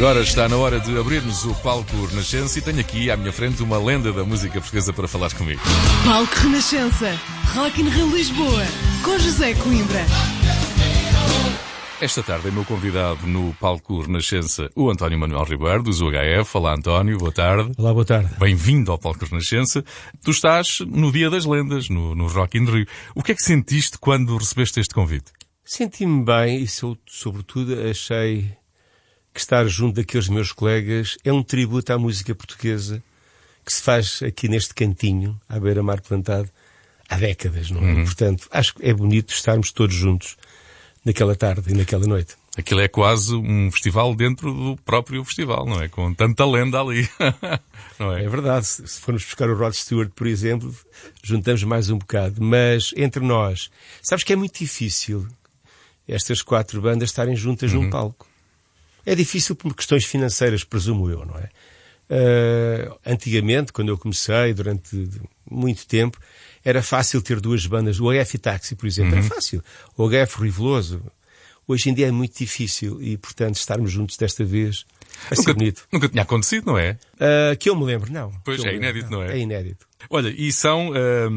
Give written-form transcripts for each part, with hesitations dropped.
Agora está na hora de abrirmos o palco Renascença e tenho aqui à minha frente uma lenda da música portuguesa para falar comigo. Palco Renascença, Rock in Rio Lisboa, com José Coimbra. Esta tarde é meu convidado no palco Renascença o António Manuel Ribeiro, dos UHF. Olá António, boa tarde. Olá, boa tarde. Bem-vindo ao palco Renascença. Tu estás no Dia das Lendas, no Rock in Rio. O que é que sentiste quando recebeste este convite? Senti-me bem e, sobretudo, achei que estar junto daqueles meus colegas é um tributo à música portuguesa que se faz aqui neste cantinho, à beira-mar plantado, há décadas, não é? Portanto, acho que é bonito estarmos todos juntos naquela tarde e naquela noite. Aquilo é quase um festival dentro do próprio festival, não é? Com tanta lenda ali. Não é? É verdade. Se formos buscar o Rod Stewart, por exemplo, juntamos mais um bocado. Mas entre nós, sabes que é muito difícil estas 4 bandas estarem juntas num palco. É difícil por questões financeiras, presumo eu, não é? Antigamente, quando eu comecei, durante muito tempo, era fácil ter 2 bandas. O HF e Táxi, por exemplo, era fácil. O HF Riveloso. Hoje em dia é muito difícil e, portanto, estarmos juntos desta vez vai ser bonito. Nunca tinha acontecido, não é? Que eu me lembro, não. Pois é, inédito, não é? É inédito. Olha, e são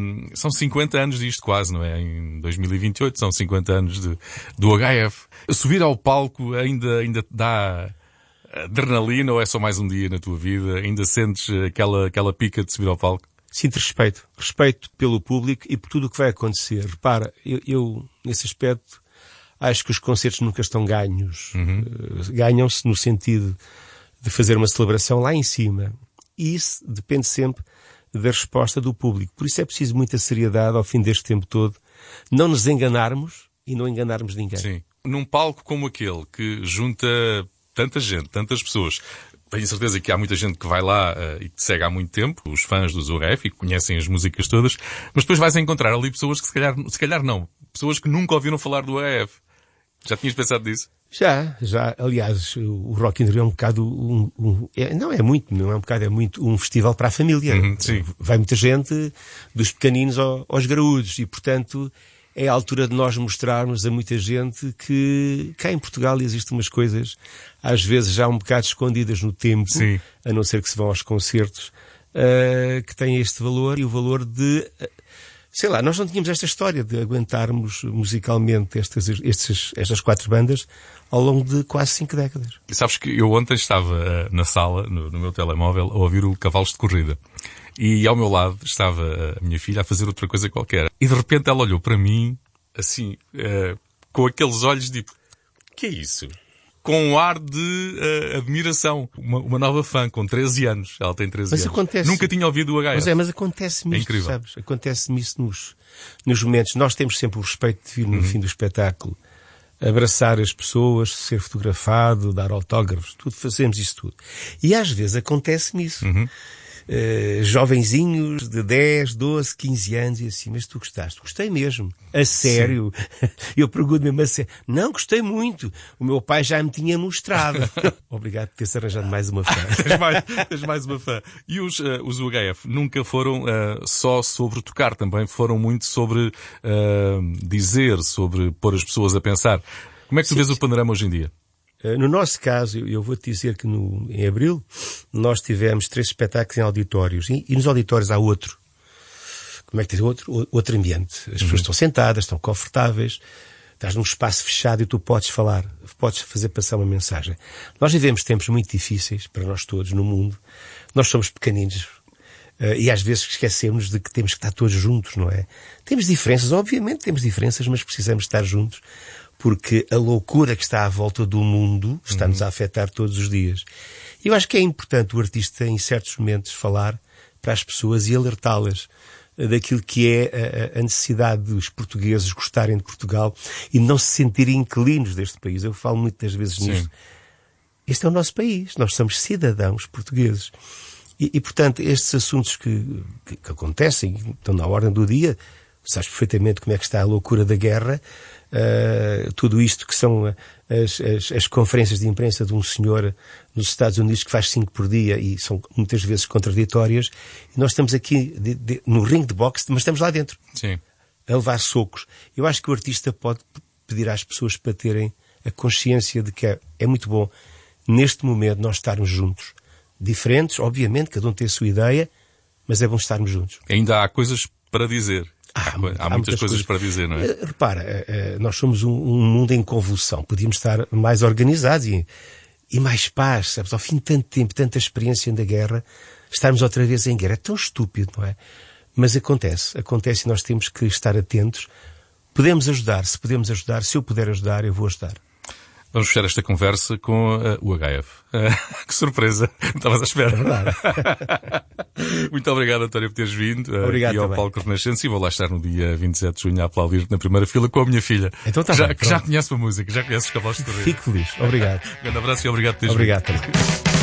50 anos disto quase, não é? Em 2028 são 50 anos do HF. Subir ao palco ainda dá adrenalina ou é só mais um dia na tua vida? Ainda sentes aquela pica de subir ao palco? Sinto respeito. Respeito pelo público e por tudo o que vai acontecer. Repara, eu nesse aspecto, acho que os concertos nunca estão ganhos. Ganham-se no sentido de fazer uma celebração lá em cima. E isso depende sempre da resposta do público. Por isso é preciso muita seriedade ao fim deste tempo todo. Não nos enganarmos e não enganarmos ninguém. Sim. Num palco como aquele, que junta tanta gente, tantas pessoas, tenho certeza que há muita gente que vai lá e te segue há muito tempo, os fãs dos UHF, e que conhecem as músicas todas, mas depois vais encontrar ali pessoas que se calhar não, pessoas que nunca ouviram falar do UHF. Já tinhas pensado nisso? Já. Aliás, o Rock in Rio é um bocado é muito um festival para a família. Sim. Vai muita gente, dos pequeninos aos graúdos, e, portanto, é a altura de nós mostrarmos a muita gente que cá em Portugal existem umas coisas, às vezes já um bocado escondidas no tempo, Sim. a não ser que se vão aos concertos, que têm este valor, e o valor de... Sei lá, nós não tínhamos esta história de aguentarmos musicalmente estas 4 bandas ao longo de quase 5 décadas. E sabes que eu ontem estava na sala, no meu telemóvel, a ouvir o Cavalos de Corrida. E ao meu lado estava a minha filha a fazer outra coisa qualquer. E de repente ela olhou para mim, assim, com aqueles olhos tipo, o que é isso? Com um ar de admiração. Uma nova fã, com 13 anos. Ela tem 13 anos. Acontece. Nunca tinha ouvido o HF. Mas acontece-me isto, incrível. sabes? Acontece-me isso nos momentos. Nós temos sempre o respeito de vir no fim do espetáculo, abraçar as pessoas, ser fotografado, dar autógrafos, tudo, fazemos isso tudo. E às vezes acontece-me isso. Jovenzinhos de 10, 12, 15 anos e assim, mas tu gostaste? Gostei mesmo. A sério? Eu pergunto mesmo a sério. Não, gostei muito. O meu pai já me tinha mostrado. Obrigado por ter-se arranjado mais uma fã. Tens mais uma fã. E os UHF nunca foram só sobre tocar, também foram muito sobre dizer, sobre pôr as pessoas a pensar. Como é que tu vês o panorama hoje em dia? No nosso caso, eu vou-te dizer que em abril nós tivemos 3 espetáculos em auditórios. E nos auditórios há outro. Como é que diz? Outro ambiente. As pessoas estão sentadas, estão confortáveis. Estás num espaço fechado e tu podes falar, podes fazer passar uma mensagem. Nós vivemos tempos muito difíceis para nós todos no mundo. Nós somos pequeninos. E às vezes esquecemos de que temos que estar todos juntos, não é? Temos diferenças, obviamente temos diferenças, mas precisamos estar juntos. Porque a loucura que está à volta do mundo está-nos a afetar todos os dias. Eu acho que é importante o artista, em certos momentos, falar para as pessoas e alertá-las daquilo que é a necessidade dos portugueses gostarem de Portugal e não se sentirem inquilinos deste país. Eu falo muitas vezes nisso. Este é o nosso país. Nós somos cidadãos portugueses. E portanto, estes assuntos que acontecem, estão na ordem do dia, sabes perfeitamente como é que está a loucura da guerra, tudo isto que são as conferências de imprensa de um senhor nos Estados Unidos que faz 5 por dia e são muitas vezes contraditórias, e nós estamos aqui no ringue de boxe, mas estamos lá dentro. Sim. A levar socos. Eu acho que o artista pode pedir às pessoas para terem a consciência de que é muito bom neste momento, nós estarmos juntos. Diferentes, obviamente, cada um tem a sua ideia, mas é bom estarmos juntos. Ainda há coisas para dizer. Há muitas coisas para dizer, não é? Repara, nós somos um mundo em convulsão. Podíamos estar mais organizados e mais paz, sabes? Ao fim de tanto tempo, tanta experiência da guerra, estarmos outra vez em guerra. É tão estúpido, não é? Mas acontece e nós temos que estar atentos. Podemos ajudar, se eu puder ajudar, eu vou ajudar. Vamos fechar esta conversa com o HF. Que surpresa! Não estavas à espera. É verdade. Muito obrigado, António, por teres vindo. Obrigado e ao também. Palco Renascença. E vou lá estar no dia 27 de junho a aplaudir na primeira fila com a minha filha. Então tá que bem, já conhece a música, já conhece os cavalos de corrida. Fico feliz. Obrigado. Um grande abraço e obrigado por teres Obrigado vindo. também.